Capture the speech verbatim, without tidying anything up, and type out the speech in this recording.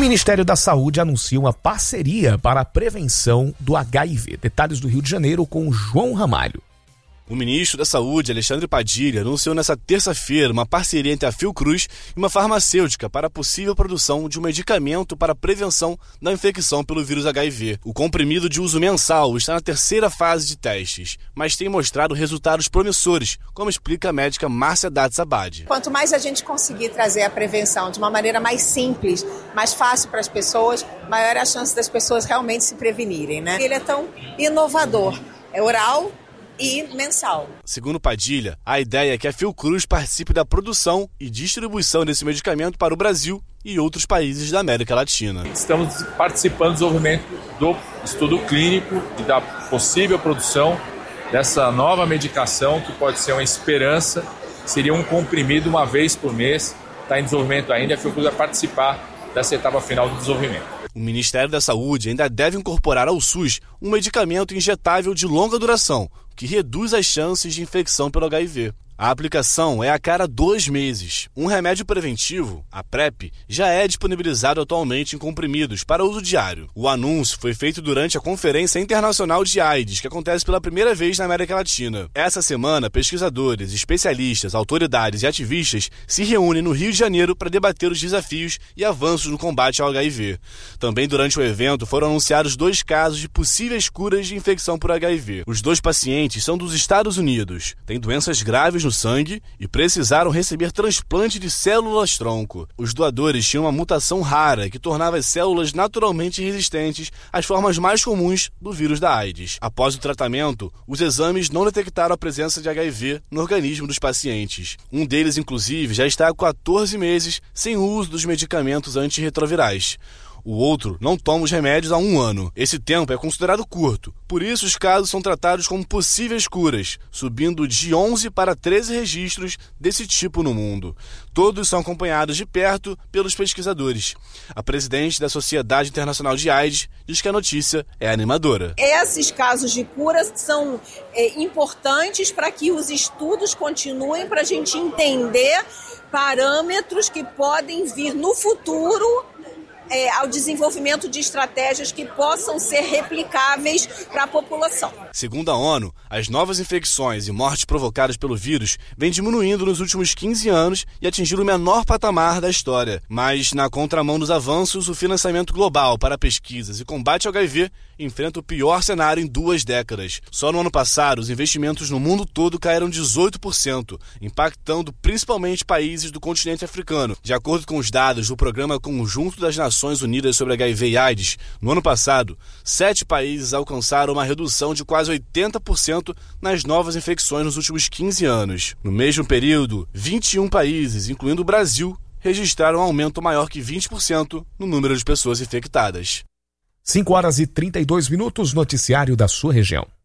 Ministério da Saúde anuncia uma parceria para a prevenção do H I V. Detalhes do Rio de Janeiro com João Ramalho. O ministro da Saúde, Alexandre Padilha, anunciou nesta terça-feira uma parceria entre a Fiocruz e uma farmacêutica para a possível produção de um medicamento para a prevenção da infecção pelo vírus H I V. O comprimido de uso mensal está na terceira fase de testes, mas tem mostrado resultados promissores, como explica a médica Márcia Datsabad. Quanto mais a gente conseguir trazer a prevenção de uma maneira mais simples, mais fácil para as pessoas, maior é a chance das pessoas realmente se prevenirem, né? Ele é tão inovador, é oral e mensal. Segundo Padilha, a ideia é que a Fiocruz participe da produção e distribuição desse medicamento para o Brasil e outros países da América Latina. Estamos participando do desenvolvimento do estudo clínico e da possível produção dessa nova medicação que pode ser uma esperança, seria um comprimido uma vez por mês, está em desenvolvimento ainda, a Fiocruz vai participar dessa etapa final do desenvolvimento. O Ministério da Saúde ainda deve incorporar ao SUS um medicamento injetável de longa duração, que reduz as chances de infecção pelo H I V. A aplicação é a cada dois meses. Um remédio preventivo, a PrEP, já é disponibilizado atualmente em comprimidos para uso diário. O anúncio foi feito durante a Conferência Internacional de AIDS, que acontece pela primeira vez na América Latina. Essa semana, pesquisadores, especialistas, autoridades e ativistas se reúnem no Rio de Janeiro para debater os desafios e avanços no combate ao H I V. Também durante o evento foram anunciados dois casos de possíveis curas de infecção por H I V. Os dois pacientes são dos Estados Unidos, têm doenças graves no sangue e precisaram receber transplante de células-tronco. Os doadores tinham uma mutação rara que tornava as células naturalmente resistentes às formas mais comuns do vírus da AIDS. Após o tratamento, os exames não detectaram a presença de H I V no organismo dos pacientes. Um deles, inclusive, já está há quatorze meses sem o uso dos medicamentos antirretrovirais. O outro não toma os remédios há um ano. Esse tempo é considerado curto, por isso os casos são tratados como possíveis curas, subindo de onze para treze registros desse tipo no mundo. Todos são acompanhados de perto pelos pesquisadores. A presidente da Sociedade Internacional de AIDS diz que a notícia é animadora. Esses casos de cura são é, importantes para que os estudos continuem, para a gente entender parâmetros que podem vir no futuro É, ao desenvolvimento de estratégias que possam ser replicáveis para a população. Segundo a ONU, as novas infecções e mortes provocadas pelo vírus vêm diminuindo nos últimos quinze anos e atingiram o menor patamar da história. Mas, na contramão dos avanços, o financiamento global para pesquisas e combate ao H I V enfrenta o pior cenário em duas décadas. Só no ano passado, os investimentos no mundo todo caíram dezoito por cento, impactando principalmente países do continente africano. De acordo com os dados do Programa Conjunto das Nações Unidas sobre H I V e AIDS, no ano passado, sete países alcançaram uma redução de quase oitenta por cento nas novas infecções nos últimos quinze anos. No mesmo período, vinte e um países, incluindo o Brasil, registraram um aumento maior que vinte por cento no número de pessoas infectadas. cinco horas e trinta e dois minutos, noticiário da sua região.